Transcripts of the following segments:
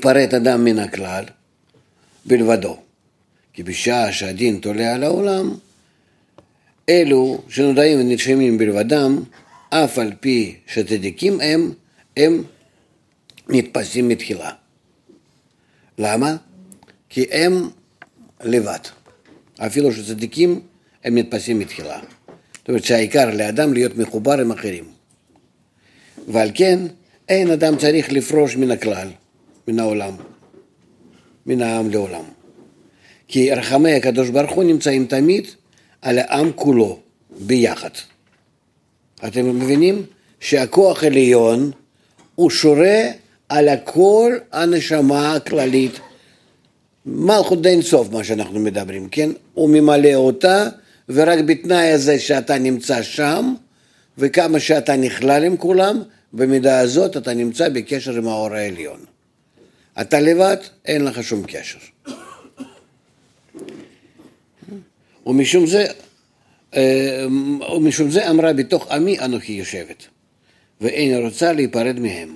פרט אדם מן הכלל בלבדו. כי בשעה שהדין תולה על העולם, אלו שנודעים ונרשמים בלבדם, אף על פי שצדיקים הם נתפסים מתחילה. למה? כי הם לבד. אפילו שצדיקים הם נתפסים מתחילה. זאת אומרת שהעיקר לאדם להיות מחובר עם אחרים. ועל כן אין אדם צריך לפרוש מן הכלל, מן העולם, מן העם לעולם. כי רחמי הקדוש ברוך הוא נמצאים תמיד על העם כולו ביחד. אתם מבינים שהכוח העליון הוא שורה על הכל הנשמה הכללית, מלכות אין סוף מה שאנחנו מדברים, כן? הוא ממלא אותה, ורק בתנאי הזה שאתה נמצא שם, וכמה שאתה נכלל עם כולם, במידה הזאת אתה נמצא בקשר עם האור העליון. אתה לבד, אין לך שום קשר. ומשום זה אמרה בתוך עמי אנוכי יושבת, ואין רוצה להיפרד מהם.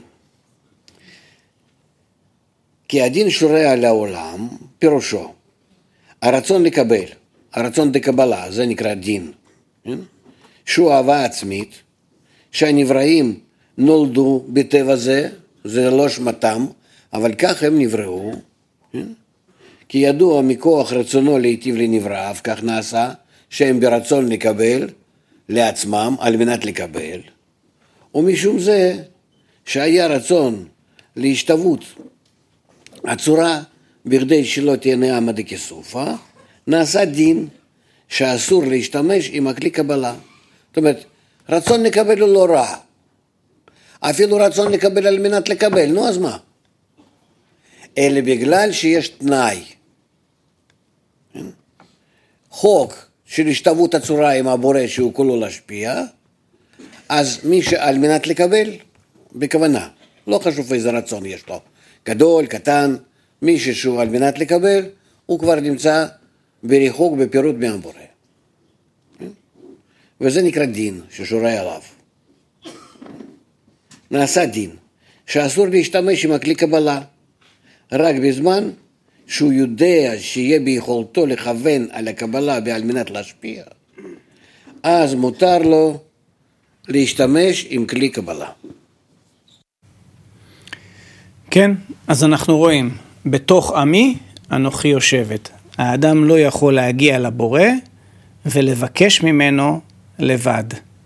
כי הדין שורה על העולם, פירושו, הרצון לקבל, הרצון לקבלה, זה נקרא דין, שהוא אהבה עצמית, שהנבראים נולדו בטבע זה, זה לא שמתם, אבל כך הם נבראו, כי ידוע מכוח רצונו להיטיב לנבראיו, כך נעשה, שהם ברצון לקבל לעצמם על מנת לקבל, ומשום זה שהיה רצון להשתוות הצורה בכדי שלא תהיה נעמה דקסופה, נעשה דין שאסור להשתמש עם הכלי קבלה. זאת אומרת, רצון לקבל הוא לא רע, אפילו רצון לקבל על מנת לקבל, נו אז מה? אלא בגלל שיש תנאי, חוק של השתוות הצורה עם הבורא שהוא כולו להשפיע, אז מי שעל מנת לקבל, בכוונה, לא חשוב איזה רצון יש לו, גדול, קטן, מי שהוא על מנת לקבל, הוא כבר נמצא בריחוק, בפירוט מהבורא. וזה נקרא דין ששורה עליו. נעשה דין, שאסור להשתמש עם הכלי קבלה, רק בזמן שהוא יודע שיהיה ביכולתו לכוון על הקבלה ועל מנת להשפיע, אז מותר לו להשתמש עם כלי קבלה. כן, אז אנחנו רואים, בתוך עמי אנוכי יושבת. האדם לא יכול להגיע לבורא ולבקש ממנו לבד.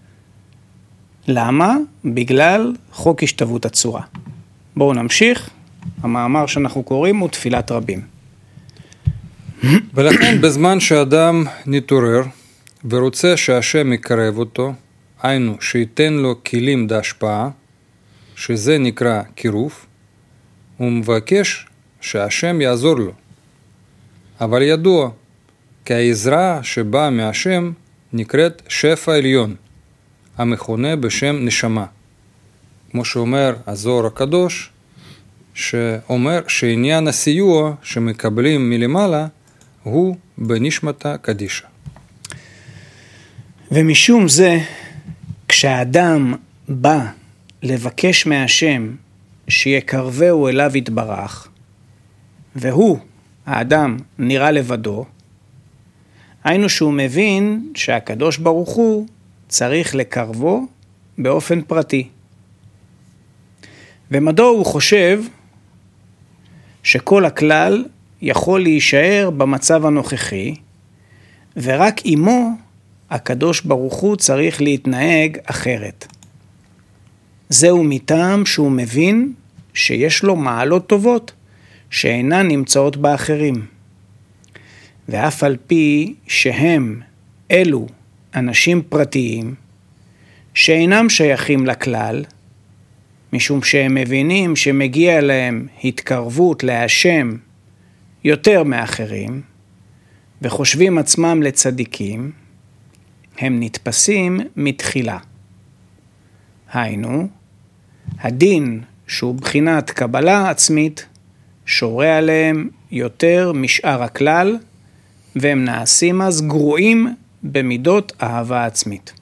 למה? בגלל חוק השתוות הצורה. בואו נמשיך. המאמר שאנחנו קוראים הוא תפילת רבים. ולכן בזמן שאדם נתעורר ורוצה שהשם יקרב אותו, היינו שייתן לו כלים להשפעה, שזה נקרא קירוב, הוא מבקש שהשם יעזור לו. אבל ידוע כי העזרה שבאה מהשם נקראת שפע עליון, המכונה בשם נשמה. כמו שאומר הזוהר הקדוש, שאומר שעניין הסיוע שמקבלים מלמעלה הוא בנשמתה קדישה. ומשום זה, כשהאדם בא לבקש מהשם שיקרבהו אליו יתברך, והוא, האדם, נראה לבדו, היינו שהוא מבין שהקדוש ברוך הוא צריך לקרבו באופן פרטי. ומדוע הוא חושב שכל הכלל יכול להישאר במצב הנוכחי, ורק עמו הקדוש ברוך הוא צריך להתנהג אחרת. זהו מטעם שהוא מבין שיש לו מעלות טובות שאינן נמצאות באחרים. ואף על פי שהם אלו אנשים פרטיים שאינם שייכים לכלל, משום שהם מבינים שמגיע להם התקרבות להשם יותר מאחרים, וחושבים עצמם לצדיקים, הם נתפסים מתחילה. היינו, הדין שהוא בחינת קבלה עצמית, שורה עליהם יותר משאר הכלל, והם נעשים אז גרועים במידות אהבה עצמית.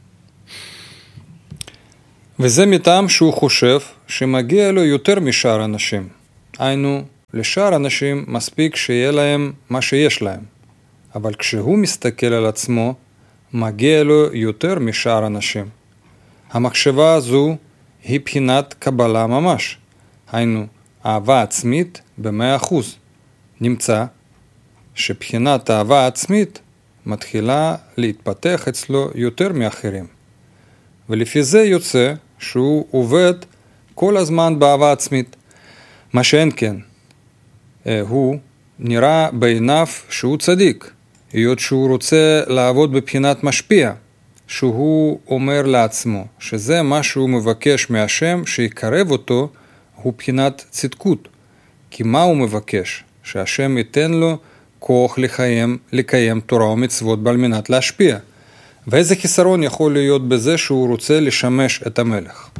וזה מטעם שהוא חושב שמגיע לו יותר משאר אנשים. היינו, לשאר אנשים מספיק שיהיה להם מה שיש להם. אבל כשהוא מסתכל על עצמו, מגיע לו יותר משאר אנשים. המחשבה הזו היא בחינת קבלה ממש. היינו, אהבה עצמית ב100%. נמצא שבחינת אהבה עצמית מתחילה להתפתח אצלו יותר מאחרים. ולפי זה יוצא שהוא עובד כל הזמן באהבה עצמית. מה שאין כן, הוא נראה בעיניו שהוא צדיק, היות שהוא רוצה לעבוד בבחינת משפיע, שהוא אומר לעצמו שזה מה שהוא מבקש מהשם שיקרב אותו, הוא בחינת צדקות. כי מה הוא מבקש? שהשם ייתן לו כוח לקיים תורה ומצוות על מנת להשפיע. ואיזה חיסרון יכול להיות בזה שהוא רוצה לשמש את המלך?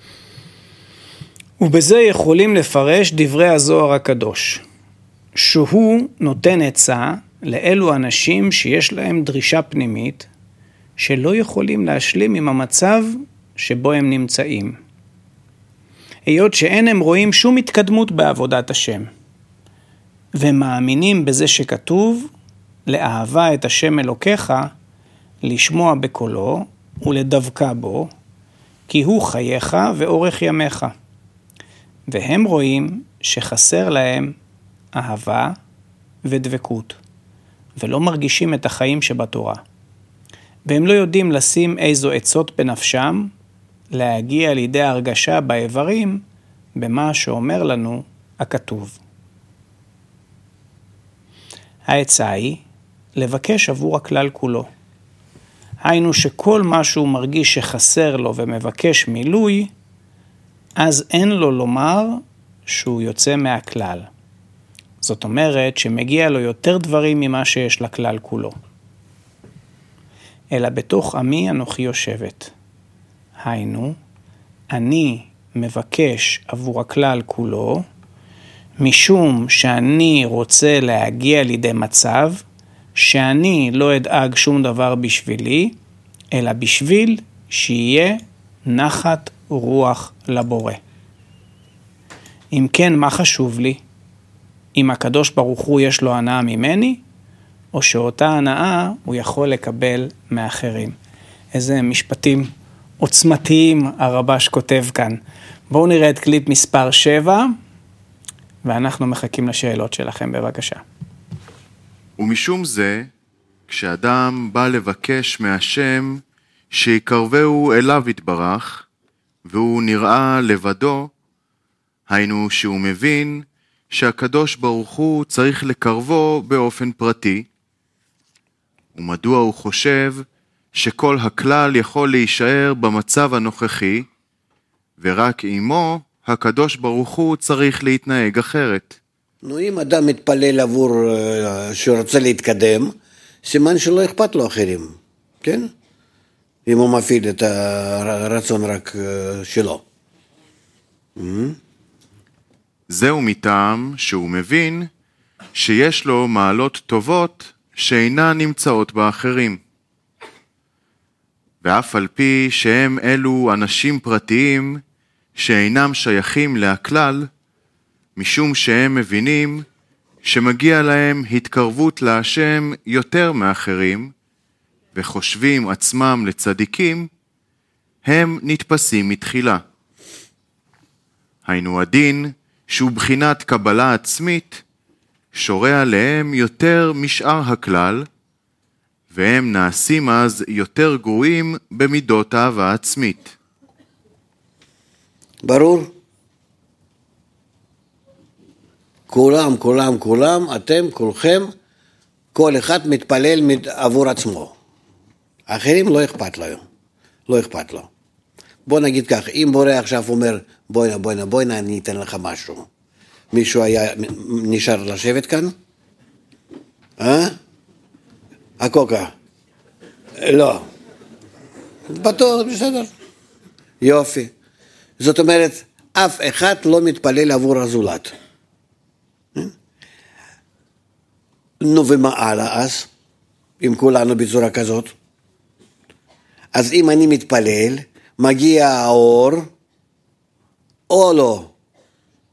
ובזה יכולים לפרש דברי הזוהר הקדוש, שהוא נותן עצה לאלו אנשים שיש להם דרישה פנימית, שלא יכולים להשלים עם המצב שבו הם נמצאים. היות שאין הם רואים שום התקדמות בעבודת השם, ומאמינים בזה שכתוב, לאהבה את השם אלוקיך, לשמוע בקולו ולדבקה בו, כי הוא חייך ואורך ימיך. והם רואים שחסר להם אהבה ודבקות, ולא מרגישים את החיים שבתורה. והם לא יודעים לשים איזו עצות בנפשם, להגיע לידי הרגשה באיברים, במה שאומר לנו הכתוב. העצה היא לבקש עבור הכלל כולו. היינו שכל מה שהוא מרגיש שחסר לו ומבקש מילוי, אז אין לו לומר שהוא יוצא מהכלל. זאת אומרת שמגיע לו יותר דברים ממה שיש לכלל כולו. אלא בתוך עמי אנוכי יושבת. היינו, אני מבקש עבור הכלל כולו, משום שאני רוצה להגיע לידי מצב, שאני לא אדאג שום דבר בשבילי, אלא בשביל שיהיה נחת רוח לבורא. אם כן, מה חשוב לי? אם הקדוש ברוך הוא יש לו הנאה ממני, או שאותה הנאה הוא יכול לקבל מאחרים. איזה משפטים עוצמתיים הרבש כותב כאן. בואו נראה את קליפ מספר 7, ואנחנו מחכים לשאלות שלכם, בבקשה. ומשום זה, כשאדם בא לבקש מהשם שיקרבהו אליו יתברך, והוא נראה לבדו, היינו שהוא מבין שהקדוש ברוך הוא צריך לקרבו באופן פרטי, ומדוע הוא חושב שכל הכלל יכול להישאר במצב הנוכחי, ורק עמו הקדוש ברוך הוא צריך להתנהג אחרת. נו, אם אדם מתפלל עבור שרוצה להתקדם, סימן שלא אכפת לו אחרים, כן? אם הוא מפעיל את הרצון רק שלו. זהו מטעם שהוא מבין שיש לו מעלות טובות שאינן נמצאות באחרים. ואף על פי שהם אלו אנשים פרטיים שאינם שייכים להכלל, משום שהם מבינים שמגיע להם התקרבות להשם יותר מאחרים, וחושבים עצמם לצדיקים, הם נתפסים מתחילה. היינו הדין שהוא בחינת קבלה עצמית, שורה עליהם יותר משאר הכלל, והם נעשים אז יותר גרועים במידות אהבה עצמית. ברור? כולם, אתם, כולכם, כל אחד מתפלל עבור עצמו. האחרים לא אכפת לו. בוא נגיד כך, אם בורא עכשיו אומר, בואי, אני אתן לך משהו. מישהו היה נשאר לשבת כאן? הקוקה? לא. בטוח, בסדר. יופי. זאת אומרת, אף אחד לא מתפלל עבור הזולת. נו, ומה הלאה אז? אם כולנו בצורה כזאת? אז אם אני מתפלל, מגיע האור, או לא,